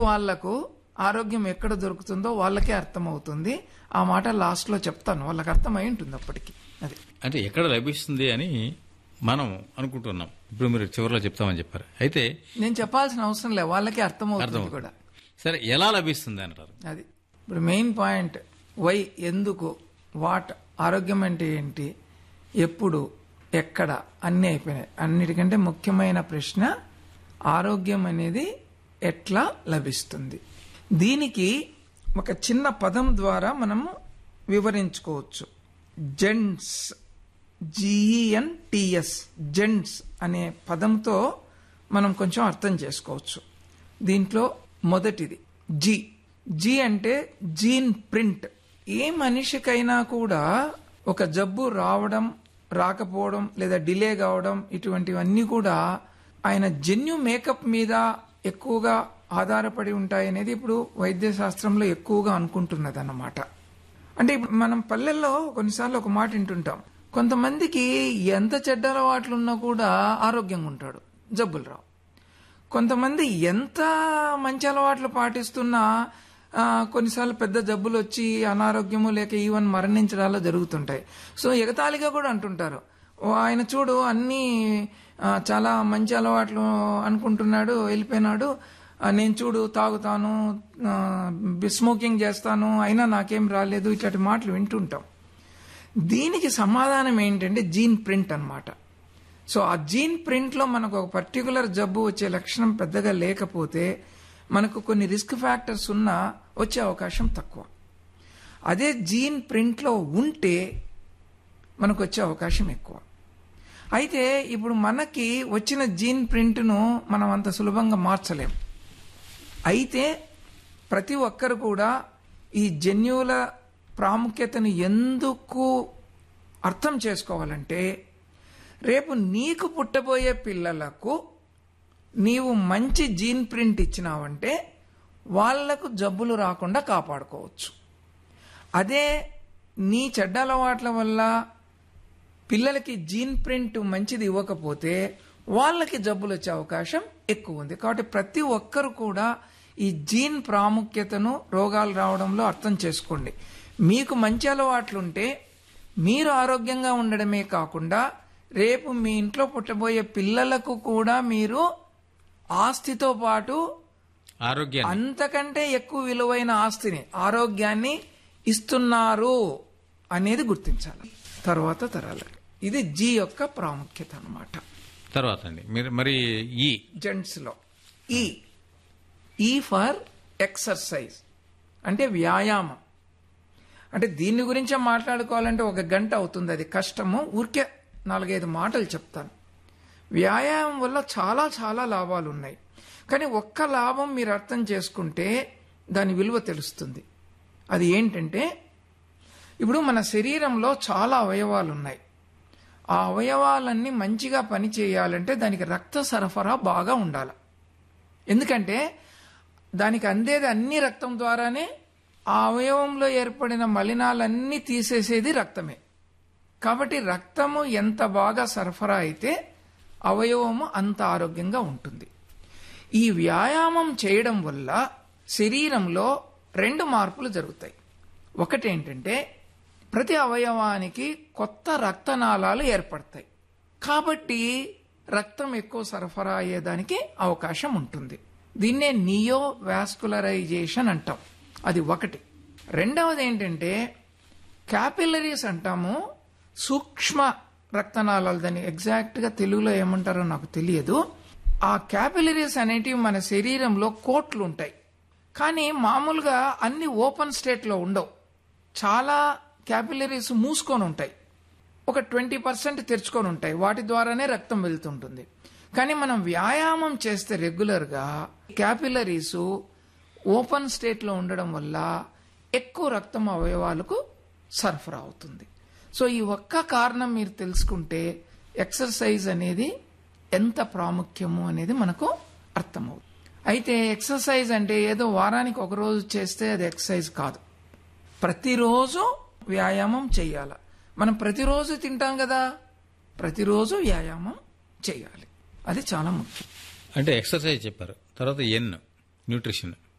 వాళ్లకు ఆరోగ్యం ఎక్కడ దొరుకుతుందో వాళ్ళకే అర్థమవుతుంది. ఆ మాట లాస్ట్ లో చెప్తాను, వాళ్ళకి అర్థమై ఉంటుంది అప్పటికి. అది అంటే ఎక్కడ లభిస్తుంది అని మనం అనుకుంటున్నాం. ఇప్పుడు మీరు చివరిలో చెప్తామని చెప్పారు. అయితే నేను చెప్పాల్సిన అవసరం లేదు, వాళ్ళకే అర్థమవుతుంది కూడా. సరే, ఎలా లభిస్తుంది అంటారు? అది ఇప్పుడు మెయిన్ పాయింట్. వై, ఎందుకు, వాట్, ఆరోగ్యం అంటే ఏంటి, ఎప్పుడు, ఎక్కడ, అన్నీ అయిపోయినాయి. అన్నిటికంటే ముఖ్యమైన ప్రశ్న ఆరోగ్యం అనేది ఎట్లా లభిస్తుంది. దీనికి ఒక చిన్న పదం ద్వారా మనము వివరించుకోవచ్చు. జెంట్స్, GENTS, జెంట్స్ అనే పదంతో మనం కొంచెం అర్థం చేసుకోవచ్చు. దీంట్లో మొదటిది జీ అంటే జీన్ ప్రింట్. ఏ మనిషికైనా కూడా ఒక జబ్బు రావడం, రాకపోవడం లేదా డిలే కావడం, ఇటువంటివన్నీ కూడా ఆయన జన్యు మేకప్ మీద ఎక్కువగా ఆధారపడి ఉంటాయనేది ఇప్పుడు వైద్య శాస్త్రంలో ఎక్కువగా అనుకుంటున్నది అన్నమాట. అంటే ఇప్పుడు మనం పల్లెల్లో కొన్నిసార్లు ఒక మాట వింటుంటాం, కొంతమందికి ఎంత చెడ్డ అలవాట్లు ఉన్నా కూడా ఆరోగ్యంగా ఉంటాడు, జబ్బులు రావు. కొంతమంది ఎంత మంచి అలవాట్లు పాటిస్తున్నా కొన్నిసార్లు పెద్ద జబ్బులు వచ్చి అనారోగ్యము లేక ఈవెన్ మరణించడాలు జరుగుతుంటాయి. సో ఎగతాళిగా కూడా అంటుంటారు, ఆయన చూడు అన్ని చాలా మంచి అలవాట్లు అనుకుంటున్నాడు, వెళ్ళిపోయినాడు, నేను చూడు తాగుతాను, స్మోకింగ్ చేస్తాను, అయినా నాకేం రాలేదు, ఇట్లాంటి మాటలు వింటుంటాం. దీనికి సమాధానం ఏంటంటే జీన్ ప్రింట్ అన్నమాట. సో ఆ జీన్ ప్రింట్ లో మనకు ఒక పర్టికులర్ జబ్బు వచ్చే లక్షణం పెద్దగా లేకపోతే మనకు కొన్ని రిస్క్ ఫ్యాక్టర్స్ ఉన్నా వచ్చే అవకాశం తక్కువ. అదే జీన్ ప్రింట్ లో ఉంటే మనకు వచ్చే అవకాశం ఎక్కువ. అయితే ఇప్పుడు మనకి వచ్చిన జీన్ ప్రింట్ను మనం అంత సులభంగా మార్చలేం. అయితే ప్రతి ఒక్కరు కూడా ఈ జన్యువుల ప్రాముఖ్యతను ఎందుకు అర్థం చేసుకోవాలంటే, రేపు నీకు పుట్టబోయే పిల్లలకు నీవు మంచి జీన్ ప్రింట్ ఇచ్చినావంటే వాళ్లకు జబ్బులు రాకుండా కాపాడుకోవచ్చు. అదే నీ చెడ్డ అలవాట్ల వల్ల పిల్లలకి జీన్ ప్రింట్ మంచిది ఇవ్వకపోతే వాళ్ళకి జబ్బులు వచ్చే అవకాశం ఎక్కువ ఉంది. కాబట్టి ప్రతి ఒక్కరు కూడా ఈ జీన్ ప్రాముఖ్యతను రోగాలు రావడంలో అర్థం చేసుకోండి. మీకు మంచి అలవాట్లుంటే మీరు ఆరోగ్యంగా ఉండడమే కాకుండా రేపు మీ ఇంట్లో పుట్టబోయే పిల్లలకు కూడా మీరు ఆస్తితో పాటు అంతకంటే ఎక్కువ విలువైన ఆస్తిని, ఆరోగ్యాన్ని ఇస్తున్నారు అనేది గుర్తించాలి తర్వాత తరాలకి. ఇది జీ యొక్క ప్రాముఖ్యత అన్నమాట. తర్వాత అండి మరి ఈ జెంట్స్ లో ఈ ఫర్ ఎక్సర్సైజ్ అంటే వ్యాయామం. అంటే దీని గురించే మాట్లాడుకోవాలంటే ఒక గంట అవుతుంది, అది కష్టము. ఊరికే 4-5 మాటలు చెప్తాను. వ్యాయామం వల్ల చాలా చాలా లాభాలు ఉన్నాయి. కానీ ఒక్క లాభం మీరు అర్థం చేసుకుంటే దాని విలువ తెలుస్తుంది. అది ఏంటంటే, ఇప్పుడు మన శరీరంలో చాలా అవయవాలు ఉన్నాయి. ఆ అవయవాలన్నీ మంచిగా పని చేయాలంటే దానికి రక్త సరఫరా బాగా ఉండాలి. ఎందుకంటే దానికి అందేది అన్ని రక్తం ద్వారానే. ఆ అవయవంలో ఏర్పడిన మలినాలన్నీ తీసేసేది రక్తమే. కాబట్టి రక్తము ఎంత బాగా సరఫరా అయితే అవయవము అంత ఆరోగ్యంగా ఉంటుంది. ఈ వ్యాయామం చేయడం వల్ల శరీరంలో 2 మార్పులు జరుగుతాయి. ఒకటేంటంటే, ప్రతి అవయవానికి కొత్త రక్తనాళాలు ఏర్పడతాయి. కాబట్టి రక్తం ఎక్కువ సరఫరా అయ్యేదానికి అవకాశం ఉంటుంది. దీన్నే నియో వాస్కులరైజేషన్ అంటాం. అది ఒకటి. రెండవది ఏంటంటే, క్యాపిలరీస్ అంటాము, సూక్ష్మ రక్తనాళాలు. దాన్ని ఎగ్జాక్ట్ గా తెలుగులో ఏమంటారో నాకు తెలియదు. ఆ క్యాపిలరీస్ అనేటివి మన శరీరంలో కోట్లు ఉంటాయి. కానీ మామూలుగా అన్ని ఓపెన్ స్టేట్ లో ఉండవు. చాలా క్యాపిలరీస్ మూసుకొని ఉంటాయి, ఒక 20% తెరుచుకొని ఉంటాయి. వాటి ద్వారానే రక్తం వెళ్తుంటుంది. కానీ మనం వ్యాయామం చేస్తే రెగ్యులర్ గా క్యాపిలరీస్ ఓపెన్ స్టేట్ లో ఉండడం వల్ల ఎక్కువ రక్తం అవయవాలకు సరఫరా అవుతుంది. సో ఈ ఒక్క కారణం మీరు తెలుసుకుంటే ఎక్సర్సైజ్ అనేది ఎంత ప్రాముఖ్యము అనేది మనకు అర్థమవుతుంది. అయితే ఎక్సర్సైజ్ అంటే ఏదో వారానికి ఒక రోజు చేస్తే అది ఎక్సర్సైజ్ కాదు. ప్రతిరోజు వ్యాయామం చేయాలి. మనం ప్రతిరోజు తింటాం కదా, ప్రతిరోజు వ్యాయామం చేయాలి. అది చాలా ముఖ్యం. అంటే ఎక్సర్సైజ్ చెప్పారు, తర్వాత న్యూట్రిషన్.